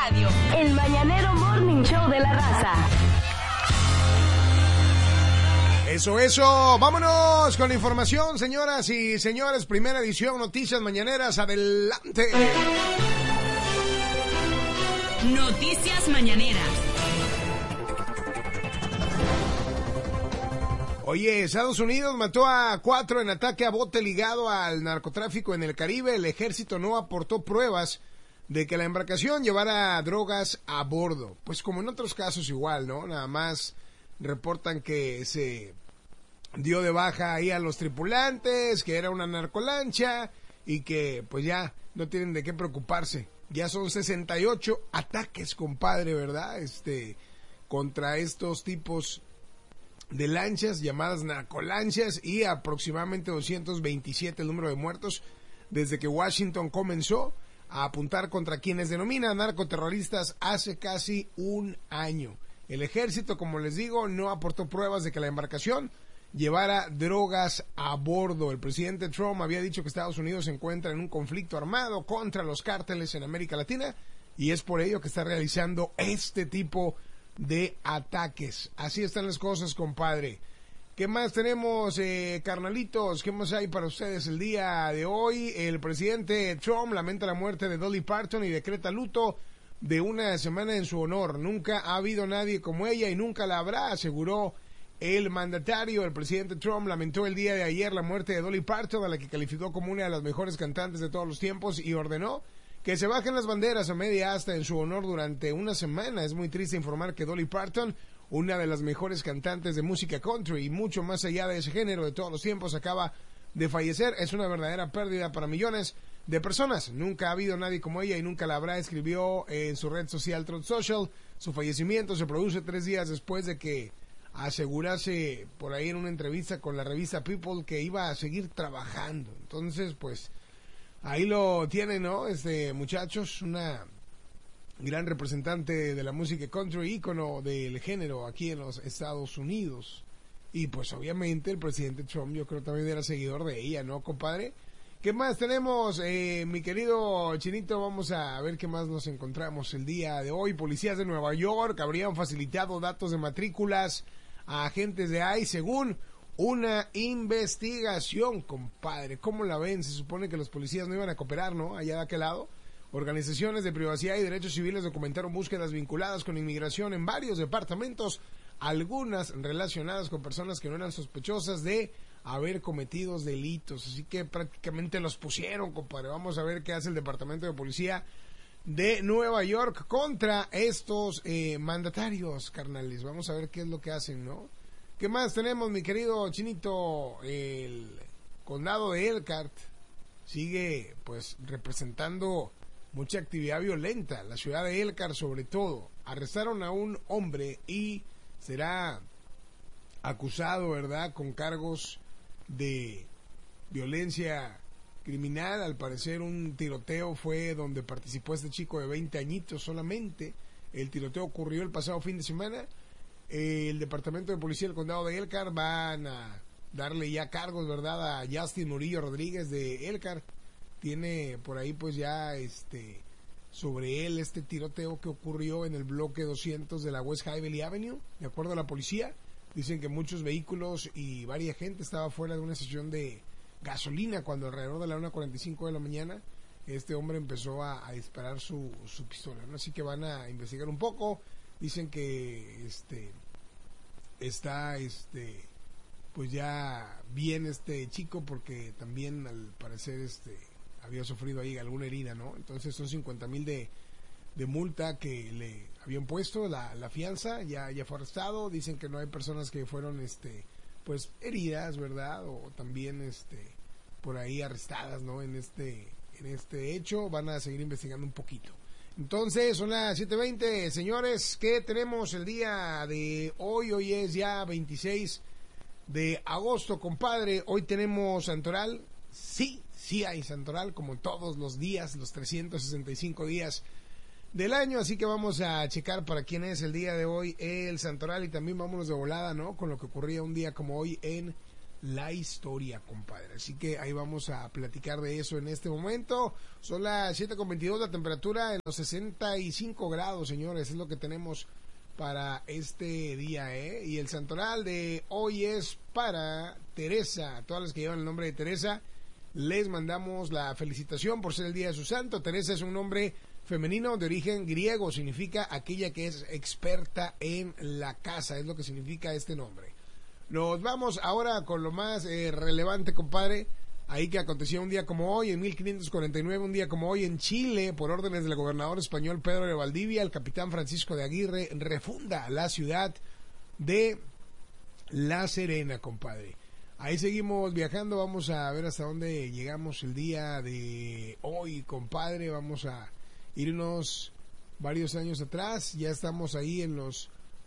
radio. El Mañanero Morning Show de la Raza. Eso, vámonos con la información, señoras y señores. Primera edición, Noticias Mañaneras, adelante. Noticias Mañaneras. Oye, Estados Unidos mató a 4 en ataque a bote ligado al narcotráfico en el Caribe. El ejército no aportó pruebas de que la embarcación llevara drogas a bordo. Pues como en otros casos igual, ¿no? Nada más reportan que se dio de baja ahí a los tripulantes, que era una narcolancha y que pues ya no tienen de qué preocuparse. Ya son 68 ataques, compadre, ¿verdad? Contra estos tipos de lanchas llamadas narcolanchas, y aproximadamente 227 el número de muertos desde que Washington comenzó a apuntar contra quienes denomina narcoterroristas hace casi un año. El ejército, como les digo, no aportó pruebas de que la embarcación llevara drogas a bordo. El presidente Trump había dicho que Estados Unidos se encuentra en un conflicto armado contra los cárteles en América Latina y es por ello que está realizando este tipo de ataques. Así están las cosas, compadre. ¿Qué más tenemos, carnalitos? ¿Qué más hay para ustedes el día de hoy? El presidente Trump lamenta la muerte de Dolly Parton y decreta luto de una semana en su honor. Nunca ha habido nadie como ella y nunca la habrá, aseguró el mandatario. El presidente Trump lamentó el día de ayer la muerte de Dolly Parton, a la que calificó como una de las mejores cantantes de todos los tiempos, y ordenó que se bajen las banderas a media asta en su honor durante una semana. Es muy triste informar que Dolly Parton, una de las mejores cantantes de música country y mucho más allá de ese género de todos los tiempos, acaba de fallecer. Es una verdadera pérdida para millones de personas. Nunca ha habido nadie como ella y nunca la habrá, escribió en su red social Truth Social. Su fallecimiento se produce 3 días después de que asegurase por ahí en una entrevista con la revista People que iba a seguir trabajando. Entonces, pues ahí lo tienen, ¿no? Muchachos, una gran representante de la música country, ícono del género aquí en los Estados Unidos. Y pues obviamente el presidente Trump, yo creo, también era seguidor de ella, ¿no, compadre? ¿Qué más tenemos, mi querido Chinito? Vamos a ver qué más nos encontramos el día de hoy. Policías de Nueva York habrían facilitado datos de matrículas a agentes de ICE según una investigación, compadre. ¿Cómo la ven? Se supone que los policías no iban a cooperar, ¿no? Allá de aquel lado. Organizaciones de privacidad y derechos civiles documentaron búsquedas vinculadas con inmigración en varios departamentos, algunas relacionadas con personas que no eran sospechosas de haber cometido delitos. Así que prácticamente los pusieron, compadre. Vamos a ver qué hace el Departamento de Policía de Nueva York contra estos mandatarios, carnales. Vamos a ver qué es lo que hacen, ¿no? ¿Qué más tenemos, mi querido Chinito? El condado de Elkhart sigue, pues, representando mucha actividad violenta. La ciudad de Elkhart, sobre todo. Arrestaron a un hombre y será acusado, ¿verdad?, con cargos de violencia criminal. Al parecer un tiroteo fue donde participó este chico de 20 añitos solamente. El tiroteo ocurrió el pasado fin de semana. El Departamento de Policía del Condado de Elkhart van a darle ya cargos, ¿verdad?, a Justin Murillo Rodríguez de Elkhart. Tiene por ahí pues ya sobre él este tiroteo que ocurrió en el bloque 200 de la West Highville Avenue. De acuerdo a la policía, dicen que muchos vehículos y varias gente estaba fuera de una estación de gasolina cuando alrededor de la 1:45 de la mañana este hombre empezó a disparar su pistola, ¿no? Así que van a investigar un poco. Dicen que está pues ya bien este chico, porque también al parecer había sufrido ahí alguna herida, ¿no? Entonces son 50,000 de multa que le habían puesto, la fianza, ya fue arrestado. Dicen que no hay personas que fueron pues heridas, ¿verdad? O también por ahí arrestadas, ¿no? En este hecho van a seguir investigando un poquito. Entonces son las 7:20, señores. ¿Qué tenemos el día de hoy? Hoy es ya 26 de agosto, compadre. Hoy tenemos santoral. Sí hay santoral, como todos los días, los 365 días del año, así que vamos a checar para quién es el día de hoy el santoral, y también vámonos de volada, ¿no?, con lo que ocurría un día como hoy en la historia, compadre. Así que ahí vamos a platicar de eso en este momento. Son las 7:22, la temperatura en los 65 grados, señores, es lo que tenemos para este día, Y el santoral de hoy es para Teresa. A todas las que llevan el nombre de Teresa, les mandamos la felicitación por ser el día de su santo. Teresa es un nombre femenino de origen griego, significa aquella que es experta en la casa, es lo que significa este nombre. Nos vamos ahora con lo más relevante, compadre. Ahí que aconteció un día como hoy, en 1549, un día como hoy en Chile, por órdenes del gobernador español Pedro de Valdivia, el capitán Francisco de Aguirre refunda la ciudad de La Serena, compadre. Ahí seguimos viajando, vamos a ver hasta dónde llegamos el día de hoy, compadre. Vamos a irnos varios años atrás, ya estamos ahí en los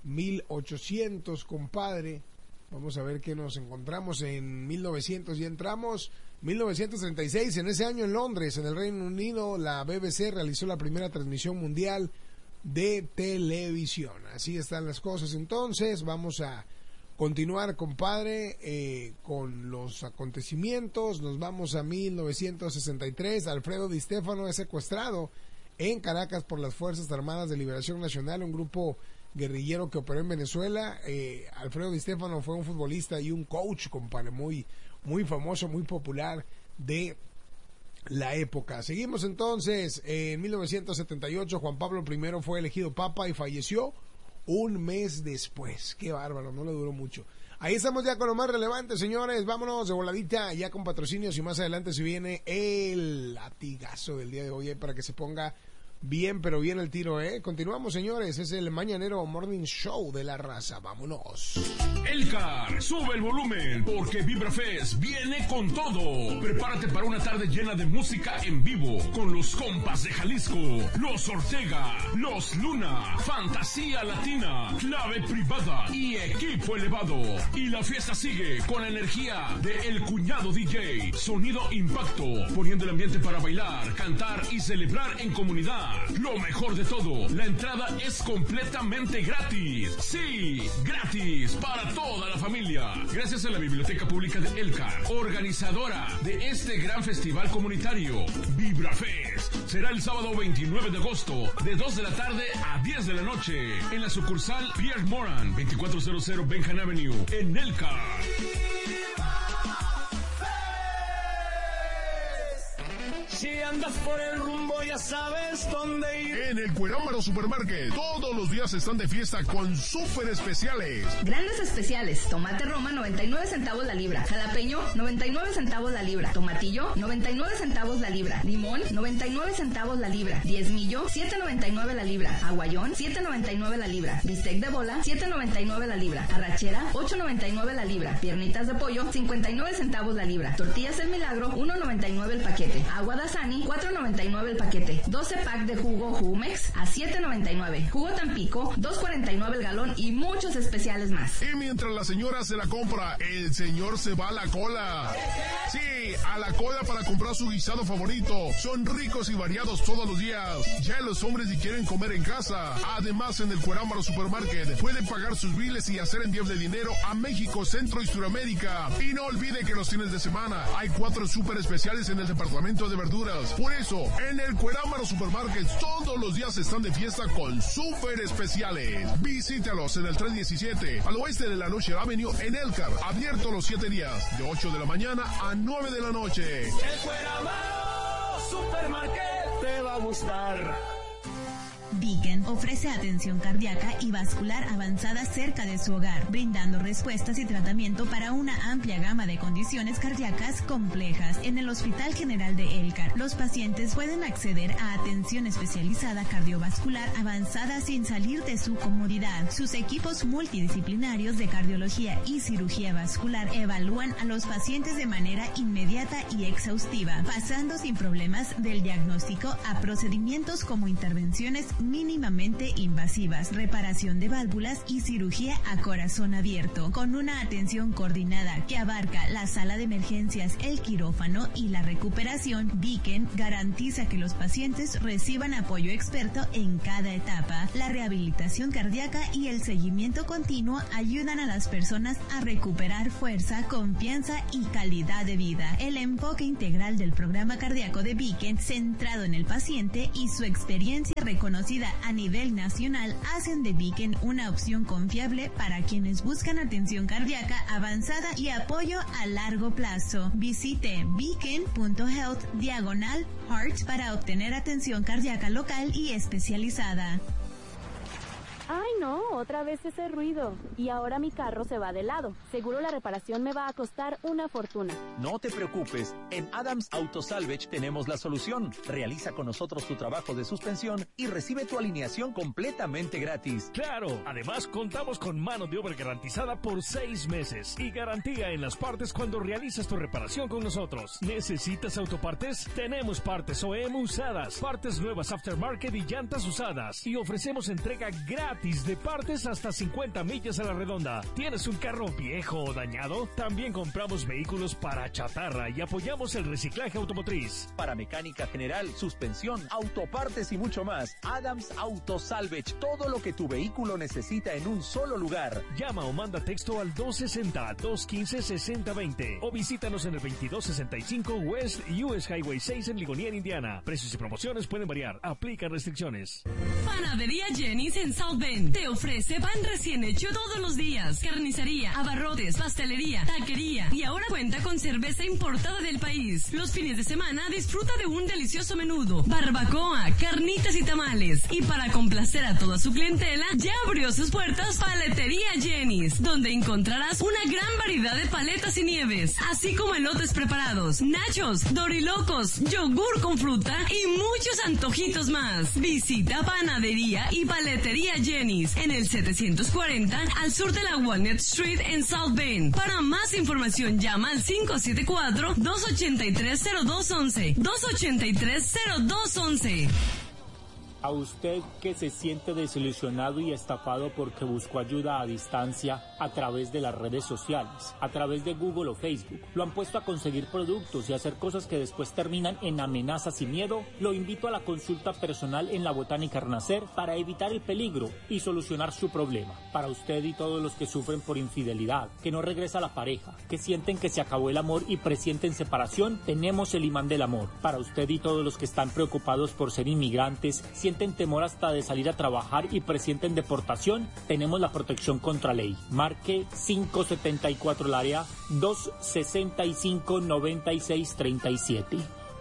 1800, compadre. Vamos a ver qué nos encontramos en 1900, ya entramos 1936, en ese año en Londres, en el Reino Unido, la BBC realizó la primera transmisión mundial de televisión. Así están las cosas. Entonces vamos a continuar, compadre, con los acontecimientos. Nos vamos a 1963. Alfredo Di Stéfano es secuestrado en Caracas por las Fuerzas Armadas de Liberación Nacional, un grupo guerrillero que operó en Venezuela. Alfredo Di Stéfano fue un futbolista y un coach, compadre, muy famoso, muy popular de la época. Seguimos entonces. En 1978 Juan Pablo I fue elegido papa y falleció un mes después. Qué bárbaro, no le duró mucho. Ahí estamos ya con lo más relevante, señores. Vámonos de voladita ya con patrocinios y más adelante se viene el latigazo del día de hoy para que se ponga bien, pero bien el tiro, Continuamos, señores. Es el Mañanero Morning Show de la Raza. Vámonos. Elcar, sube el volumen porque VibraFest viene con todo. Prepárate para una tarde llena de música en vivo con los compas de Jalisco, los Ortega, los Luna, Fantasía Latina, Clave Privada y Equipo Elevado. Y la fiesta sigue con la energía de El Cuñado DJ, Sonido Impacto, poniendo el ambiente para bailar, cantar y celebrar en comunidad. Lo mejor de todo, la entrada es completamente gratis. Sí, gratis para toda la familia. Gracias a la Biblioteca Pública de Elcar, organizadora de este gran festival comunitario. VibraFest será el sábado 29 de agosto, de 2 de la tarde a 10 de la noche, en la sucursal Pierre Moran, 2400 Benham Avenue, en Elcar. Si andas por el rumbo ya sabes dónde ir. En el Cuerámaro Supermarket, todos los días están de fiesta con súper especiales. Grandes especiales: tomate Roma 99 centavos la libra, jalapeño 99 centavos la libra, tomatillo 99 centavos la libra, limón 99 centavos la libra, diezmillo 7.99 la libra, aguayón 7.99 la libra, bistec de bola 7.99 la libra, arrachera 8.99 la libra, piernitas de pollo 59 centavos la libra, tortillas El Milagro 1.99 el paquete, agua Dasani 4.99 el paquete, 12 pack de jugo Jumex a 7.99, jugo Tampico 2.49 el galón y muchos especiales más. Y mientras la señora se la compra, el señor se va a la cola. Sí, a la cola para comprar su guisado favorito. Son ricos y variados todos los días. Ya los hombres si quieren comer en casa. Además, en el Cuerámaro Supermarket pueden pagar sus biles y hacer envíos de dinero a México, Centro y Suramérica. Y no olvide que los fines de semana hay 4 súper especiales en el departamento de verduras. Por eso, en el Cuerámaro Supermarket todos los días están de fiesta con súper especiales. Visítalos en el 317 al oeste de la Noche Avenue en Elcar. Abierto los 7 días, de 8 de la mañana a 9 de la noche. El Cuerámaro Supermarket te va a gustar. Beacon ofrece atención cardíaca y vascular avanzada cerca de su hogar, brindando respuestas y tratamiento para una amplia gama de condiciones cardíacas complejas. En el Hospital General de Elcar, los pacientes pueden acceder a atención especializada cardiovascular avanzada sin salir de su comodidad. Sus equipos multidisciplinarios de cardiología y cirugía vascular evalúan a los pacientes de manera inmediata y exhaustiva, pasando sin problemas del diagnóstico a procedimientos como intervenciones mínimamente invasivas, reparación de válvulas y cirugía a corazón abierto, con una atención coordinada que abarca la sala de emergencias, el quirófano y la recuperación. Beacon garantiza que los pacientes reciban apoyo experto en cada etapa. La rehabilitación cardíaca y el seguimiento continuo ayudan a las personas a recuperar fuerza, confianza y calidad de vida. El enfoque integral del programa cardíaco de Beacon, centrado en el paciente y su experiencia reconocida a nivel nacional, hacen de Beacon una opción confiable para quienes buscan atención cardíaca avanzada y apoyo a largo plazo. Visite beacon.health/heart para obtener atención cardíaca local y especializada. Ay no, otra vez ese ruido. Y ahora mi carro se va de lado. Seguro la reparación me va a costar una fortuna. No te preocupes, en Adams Auto Salvage tenemos la solución. Realiza con nosotros tu trabajo de suspensión y recibe tu alineación completamente gratis. ¡Claro! Además, contamos con mano de obra garantizada por 6 meses y garantía en las partes cuando realizas tu reparación con nosotros. ¿Necesitas autopartes? Tenemos partes OEM usadas, partes nuevas aftermarket y llantas usadas. Y ofrecemos entrega gratis de partes hasta 50 millas a la redonda. ¿Tienes un carro viejo o dañado? También compramos vehículos para chatarra y apoyamos el reciclaje automotriz. Para mecánica general, suspensión, autopartes y mucho más. Adams Auto Salvage, todo lo que tu vehículo necesita en un solo lugar. Llama o manda texto al 260-215-6020 o visítanos en el 2265 West US Highway 6 en Ligonier, Indiana. Precios y promociones pueden variar. Aplican restricciones. Panadería Jenny's en South Bend te ofrece pan recién hecho todos los días, carnicería, abarrotes, pastelería, taquería y ahora cuenta con cerveza importada del país. Los fines de semana disfruta de un delicioso menudo, barbacoa, carnitas y tamales. Y para complacer a toda su clientela, ya abrió sus puertas Paletería Jenny's, donde encontrarás una gran variedad de paletas y nieves, así como elotes preparados, nachos, dorilocos, yogur con fruta y muchos antojitos más. Visita Panadería y Paletería Jenny's en el 740 al sur de la Walnut Street en South Bend. Para más información llama al 574-283-0211. 283-0211. A usted que se siente desilusionado y estafado porque buscó ayuda a distancia a través de las redes sociales, a través de Google o Facebook, lo han puesto a conseguir productos y hacer cosas que después terminan en amenazas y miedo, lo invito a la consulta personal en la Botánica Renacer para evitar el peligro y solucionar su problema. Para usted y todos los que sufren por infidelidad, que no regresa la pareja, que sienten que se acabó el amor y presienten separación, tenemos el imán del amor. Para usted y todos los que están preocupados por ser inmigrantes, sienten temor hasta de salir a trabajar y presienten deportación, tenemos la protección contra ley. Marque 574 el área 265-9637.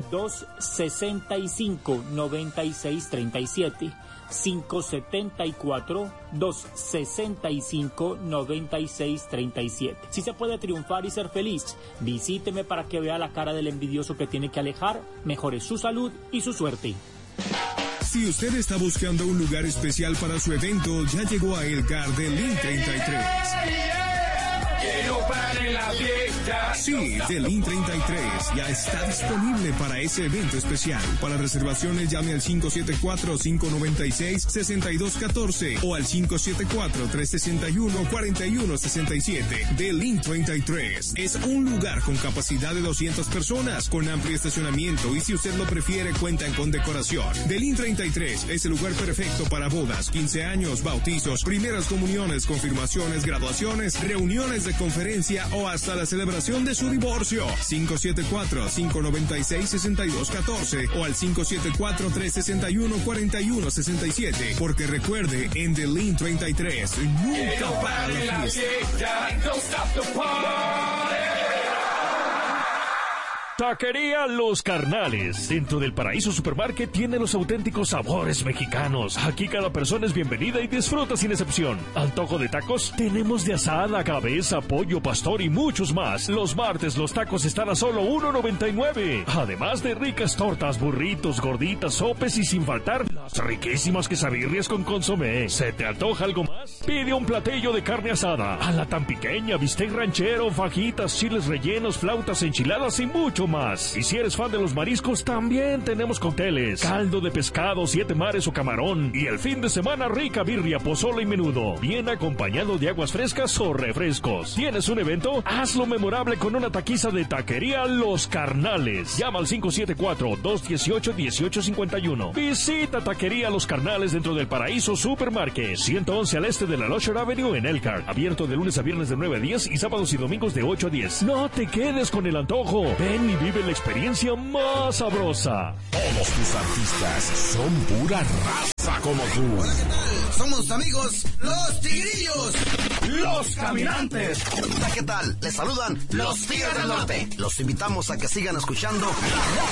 265-9637. 574-265-9637. Si se puede triunfar y ser feliz, visíteme para que vea la cara del envidioso que tiene que alejar, mejore su salud y su suerte. Si usted está buscando un lugar especial para su evento, ya llegó a El Car de Link 33. Sí, The Link 33 ya está disponible para ese evento especial. Para reservaciones llame al 574-596-6214 o al 574-361-4167. The Link 33 es un lugar con capacidad de 200 personas, con amplio estacionamiento y si usted lo prefiere cuentan con decoración. The Link 33 es el lugar perfecto para bodas, 15 años, bautizos, primeras comuniones, confirmaciones, graduaciones, reuniones de conferencia o hasta la celebración de su divorcio. 574-596-6214 o al 574-361-4167. Porque recuerde, en The Link 33 nunca para la fiesta. Taquería Los Carnales. Dentro del Paraíso Supermarket tiene los auténticos sabores mexicanos. Aquí cada persona es bienvenida y disfruta sin excepción. Antojo de tacos, tenemos de asada, cabeza, pollo, pastor y muchos más. Los martes los tacos están a solo $1.99. Además de ricas tortas, burritos, gorditas, sopes y sin faltar las riquísimas quesadillas con consomé. ¿Se te antoja algo más? Pide un platillo de carne asada, a la tan pequeña, bistec ranchero, fajitas, chiles rellenos, flautas, enchiladas y mucho más. más. Y si eres fan de los mariscos, también tenemos cócteles, caldo de pescado, 7 mares o camarón. Y el fin de semana, rica birria, pozole y menudo, bien acompañado de aguas frescas o refrescos. ¿Tienes un evento? Hazlo memorable con una taquiza de Taquería Los Carnales. Llama al 574-218-1851. Visita Taquería Los Carnales dentro del Paraíso Supermarket, 111 al este de la Locher Avenue en Elkhart. Abierto de lunes a viernes de 9 a 10 y sábados y domingos de 8 a 10. No te quedes con el antojo. Ven y vive la experiencia más sabrosa. Todos tus artistas son pura raza como tú. Hola, ¿qué tal? Somos tus amigos, los Tigrillos. Los Caminantes. Hola, ¿qué tal? Les saludan los Tigres del Norte. Los invitamos a que sigan escuchando La